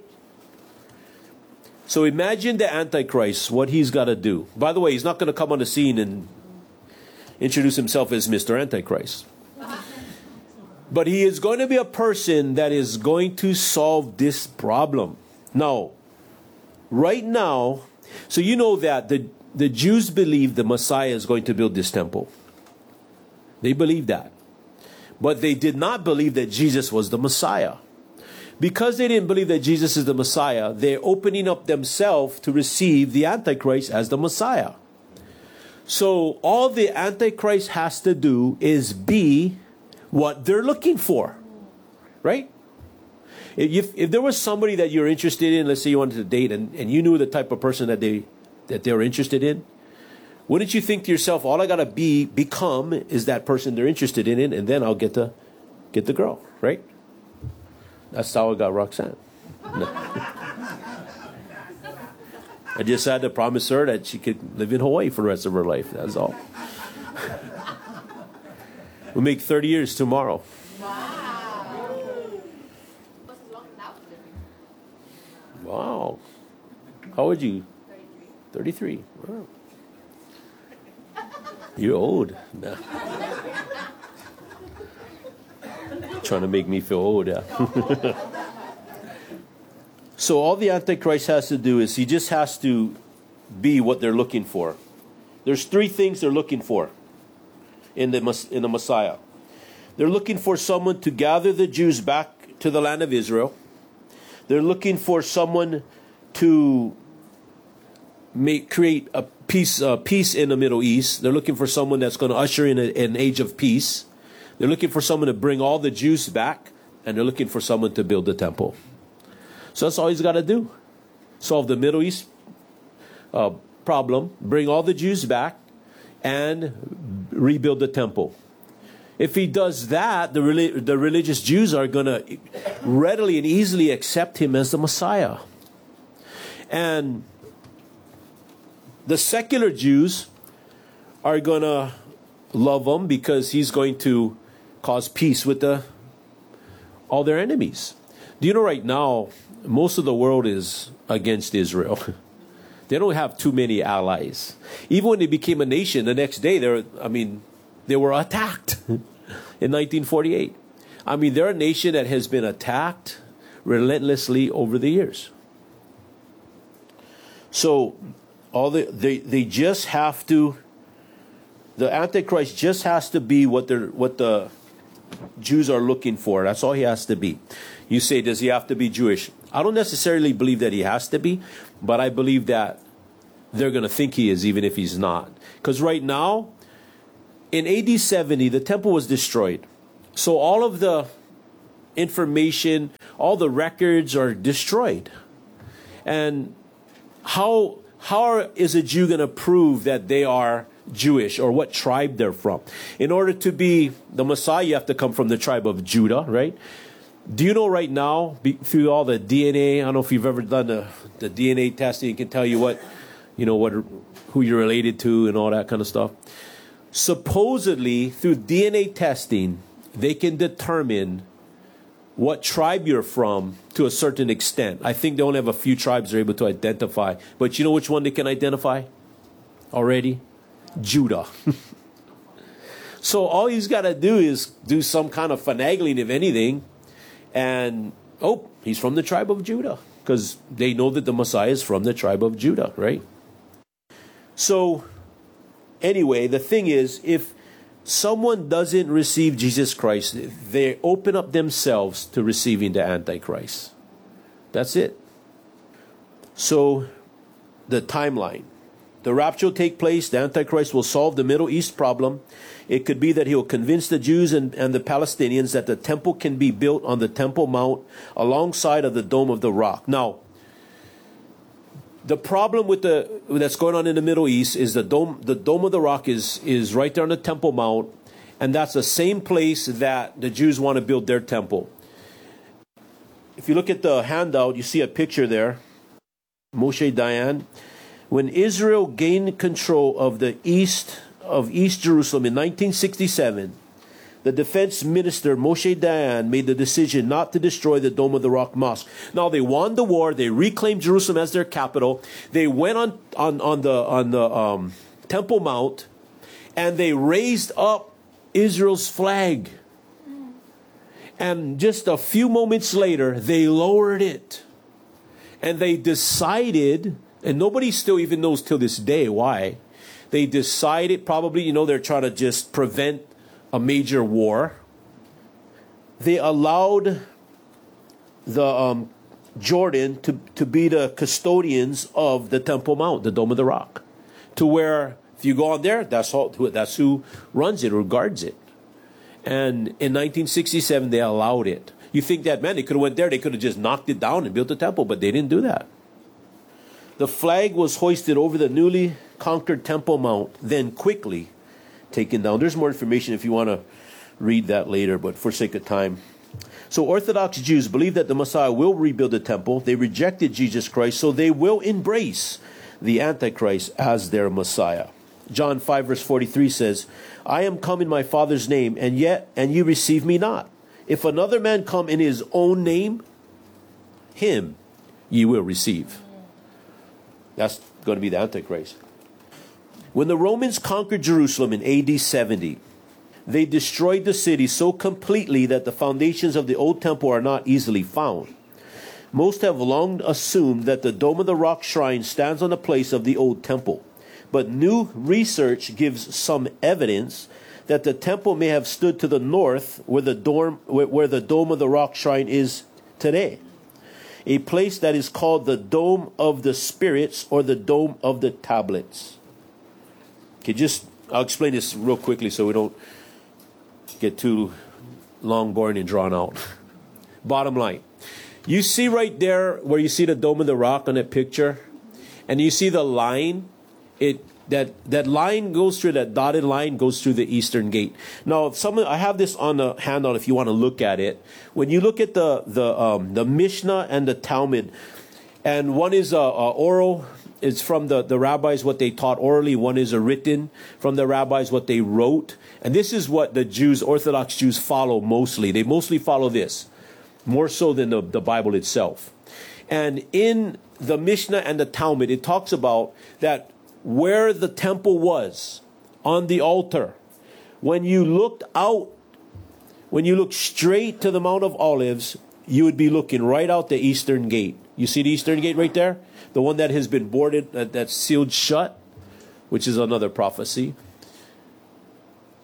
So imagine the Antichrist, what he's got to do. By the way, he's not going to come on the scene and introduce himself as Mister Antichrist. But he is going to be a person that is going to solve this problem. Now, right now, so you know that the, the Jews believe the Messiah is going to build this temple. They believe that. But they did not believe that Jesus was the Messiah. Because they didn't believe that Jesus is the Messiah, they're opening up themselves to receive the Antichrist as the Messiah. So all the Antichrist has to do is be what they're looking for, right? If, if there was somebody that you're interested in, let's say you wanted to date, and, and you knew the type of person that they that they were interested in, wouldn't you think to yourself, all I gotta be become is that person they're interested in, and then I'll get the get the girl, right? That's how I got Roxanne. No. I just had to promise her that she could live in Hawaii for the rest of her life. That's all. We'll make thirty years tomorrow. Wow. How old are you? thirty-three. Wow. You're old. Nah. Trying to make me feel old, yeah. So all the Antichrist has to do is he just has to be what they're looking for. There's three things they're looking for in the in the Messiah. They're looking for someone to gather the Jews back to the land of Israel. They're looking for someone to make create a peace uh, peace in the Middle East. They're looking for someone that's going to usher in a, an age of peace. They're looking for someone to bring all the Jews back, and they're looking for someone to build the temple. So that's all he's got to do. Solve the Middle East uh, problem, bring all the Jews back, and rebuild the temple. If he does that, the, relig- the religious Jews are going to readily and easily accept him as the Messiah. And the secular Jews are going to love him because he's going to cause peace with the all their enemies. Do you know right now, most of the world is against Israel. They don't have too many allies. Even when they became a nation, the next day, they were, I mean, they were attacked in nineteen forty-eight. I mean, they're a nation that has been attacked relentlessly over the years. So all the, they they just have to, the Antichrist just has to be what they're what the Jews are looking for. That's all he has to be. You say, does he have to be Jewish? I don't necessarily believe that he has to be, but I believe that they're going to think he is, even if he's not. Because right now, in A D seventy, the temple was destroyed. So all of the information, all the records are destroyed. And how how is a Jew going to prove that they are Jewish or what tribe they're from? In order to be the Messiah, you have to come from the tribe of Judah, right? Do you know right now, be, through all the D N A, I don't know if you've ever done the, the D N A testing, it can tell you what, you know, what, who you're related to and all that kind of stuff. Supposedly, through D N A testing, they can determine what tribe you're from to a certain extent. I think they only have a few tribes they're able to identify. But you know which one they can identify already? Judah. So all he's got to do is do some kind of finagling, if anything, and, oh, he's from the tribe of Judah, because they know that the Messiah is from the tribe of Judah, right? So, anyway, the thing is, if someone doesn't receive Jesus Christ, they open up themselves to receiving the Antichrist. That's it. So, the timeline. The rapture will take place. The Antichrist will solve the Middle East problem. It could be that he will convince the Jews and, and the Palestinians that the temple can be built on the Temple Mount alongside of the Dome of the Rock. Now, the problem with the that's going on in the Middle East is the dome. The Dome of the Rock is is right there on the Temple Mount, and that's the same place that the Jews want to build their temple. If you look at the handout, you see a picture there. Moshe Dayan. When Israel gained control of the east of East Jerusalem in nineteen sixty-seven, the defense minister Moshe Dayan made the decision not to destroy the Dome of the Rock Mosque. Now they won the war, they reclaimed Jerusalem as their capital. They went on on on the on the um, Temple Mount, and they raised up Israel's flag. And just a few moments later, they lowered it, and they decided. And nobody still even knows till this day why. They decided, probably, you know, they're trying to just prevent a major war. They allowed the um, Jordan to, to be the custodians of the Temple Mount, the Dome of the Rock. To where, if you go on there, that's, all, that's who runs it or guards it. And in nineteen sixty-seven, they allowed it. You think that, man, they could have went there, they could have just knocked it down and built a temple, but they didn't do that. The flag was hoisted over the newly conquered Temple Mount, then quickly taken down. There's more information if you want to read that later, but for sake of time. So Orthodox Jews believe that the Messiah will rebuild the temple. They rejected Jesus Christ, so they will embrace the Antichrist as their Messiah. John five verse forty-three says, I am come in my Father's name, and yet, and you receive me not. If another man come in his own name, him ye will receive. That's going to be the Antichrist. When the Romans conquered Jerusalem in A D seventy, they destroyed the city so completely that the foundations of the old temple are not easily found. Most have long assumed that the Dome of the Rock shrine stands on the place of the old temple. But new research gives some evidence that the temple may have stood to the north where the, dorm, where, where the Dome of the Rock shrine is today. A place that is called the Dome of the Spirits or the Dome of the Tablets. Okay, just, I'll explain this real quickly so we don't get too long, boring, and drawn out. Bottom line. You see right there where you see the Dome of the Rock on that picture, and you see the line, it that that line goes through, that dotted line goes through the eastern gate. Now, some I have this on the handout if you want to look at it. When you look at the the um, the Mishnah and the Talmud, and one is a, a oral, it's from the the rabbis what they taught orally. One is a written from the rabbis what they wrote, and this is what the Jews, Orthodox Jews, follow mostly. They mostly follow this, more so than the, the Bible itself. And in the Mishnah and the Talmud, it talks about that where the temple was, on the altar, when you looked out, when you looked straight to the Mount of Olives, you would be looking right out the eastern gate. You see the eastern gate right there? The one that has been boarded, that, that's sealed shut, which is another prophecy.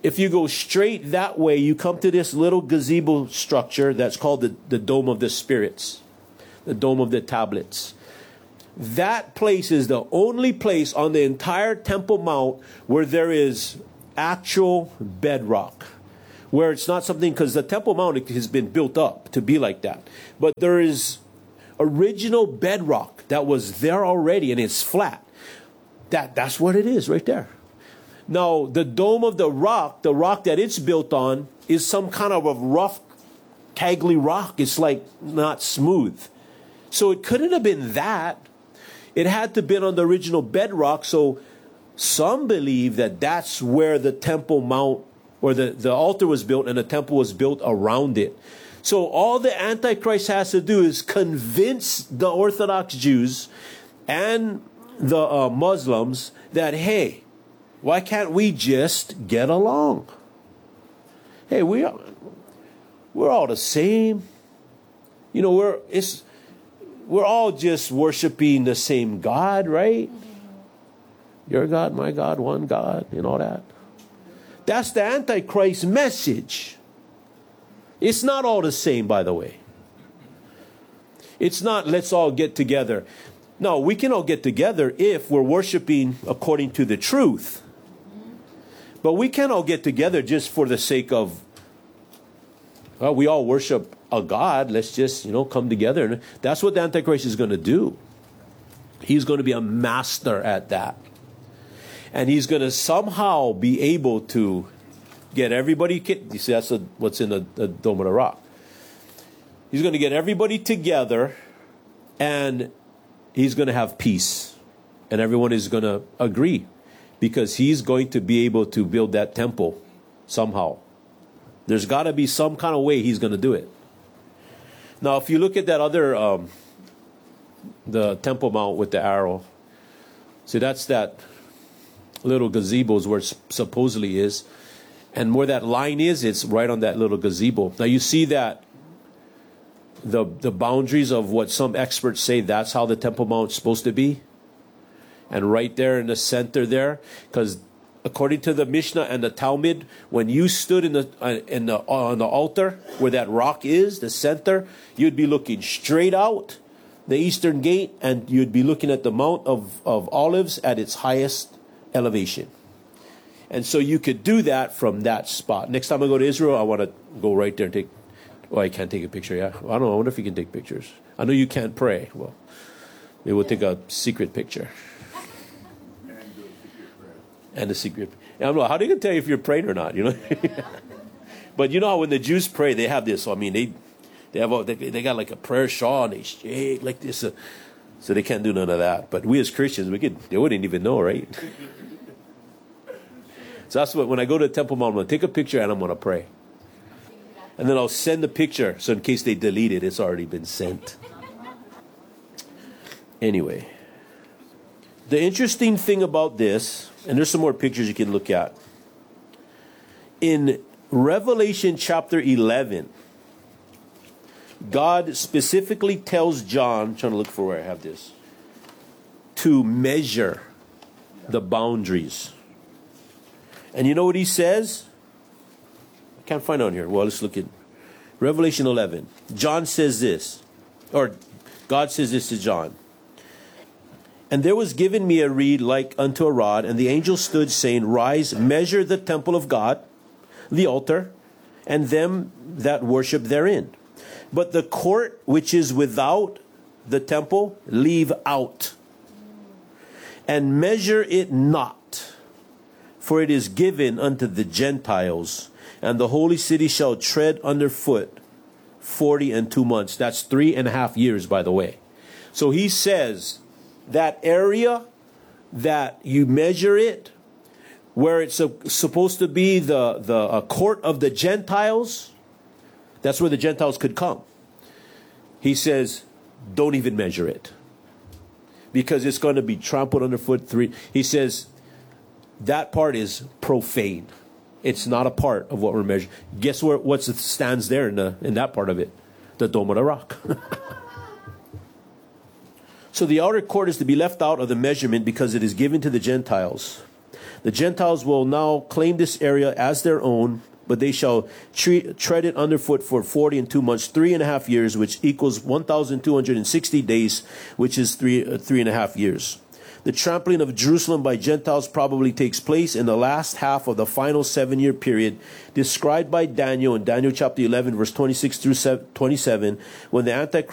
if you go straight that way, you come to this little gazebo structure that's called the, the Dome of the Spirits, the Dome of the Tablets. That place is the only place on the entire Temple Mount where there is actual bedrock, where it's not something, because the Temple Mount has been built up to be like that. But there is original bedrock that was there already, and it's flat. That, that's what it is right there. Now, the Dome of the Rock, the rock that it's built on, is some kind of a rough, taggly rock. It's like not smooth. So it couldn't have been that. It had to have been on the original bedrock. So some believe that that's where the Temple Mount, or the, the altar was built, and the temple was built around it. So all the Antichrist has to do is convince the Orthodox Jews and the uh, Muslims that, hey, why can't we just get along? Hey, we are, we're all the same. You know, we're it's we're all just worshiping the same God, right? Your God, my God, one God, and all that. That's the Antichrist message. It's not all the same, by the way. It's not let's all get together. No, we can all get together if we're worshiping according to the truth. But we can't all get together just for the sake of, well, we all worship a God. Let's just, you know, come together. That's what the Antichrist is going to do. He's going to be a master at that. And he's going to somehow be able to get everybody, you see, that's a, what's in the, the Dome of the Rock. He's going to get everybody together, and he's going to have peace. And everyone is going to agree, because he's going to be able to build that temple somehow. There's got to be some kind of way he's going to do it. Now, if you look at that other, um, the Temple Mount with the arrow, see, that's that little gazebo is where it supposedly is. And where that line is, it's right on that little gazebo. Now, you see that the the boundaries of what some experts say, that's how the Temple Mount's supposed to be. And right there in the center there, because according to the Mishnah and the Talmud, when you stood in the uh, in the on the altar where that rock is, the center, you'd be looking straight out the eastern gate, and you'd be looking at the Mount of, of Olives at its highest elevation. And so you could do that from that spot. Next time I go to Israel, I want to go right there and take. Oh, I can't take a picture. Yeah, I don't know. I wonder if you can take pictures. I know you can't pray. Well, maybe we'll take a secret picture. And a secret. And I'm like, how do you tell if you're praying or not? You know. But you know how when the Jews pray, they have this. I mean, they they have a, they, they got like a prayer shawl and they shake like this, uh, so they can't do none of that. But we as Christians, we could. They wouldn't even know, right? So that's what when I go to the Temple Mount, I'm gonna take a picture and I'm gonna pray, and then I'll send the picture. So in case they delete it, it's already been sent. Anyway, the interesting thing about this. And there's some more pictures you can look at. In Revelation chapter eleven, God specifically tells John, I'm trying to look for where I have this, to measure the boundaries. And you know what he says? I can't find it on here. Well, let's look at Revelation eleven. John says this, or God says this to John. And there was given me a reed like unto a rod, and the angel stood, saying, Rise, measure the temple of God, the altar, and them that worship therein. But the court which is without the temple, leave out, and measure it not, for it is given unto the Gentiles, and the holy city shall tread underfoot forty and two months. That's three and a half years, by the way. So he says, that area that you measure it, where it's a, supposed to be the, the a court of the Gentiles, that's where the Gentiles could come. He says, don't even measure it, because it's going to be trampled underfoot. Three. He says, that part is profane. It's not a part of what we're measuring. Guess where what stands there in the in that part of it? The Dome of the Rock. So the outer court is to be left out of the measurement because it is given to the Gentiles. The Gentiles will now claim this area as their own, but they shall treat, tread it underfoot for forty and two months, three and a half years, which equals one thousand two hundred sixty days, which is three, uh, three and a half years. The trampling of Jerusalem by Gentiles probably takes place in the last half of the final seven-year period described by Daniel in Daniel chapter eleven, verse twenty-six through twenty-seven, when the Antichrist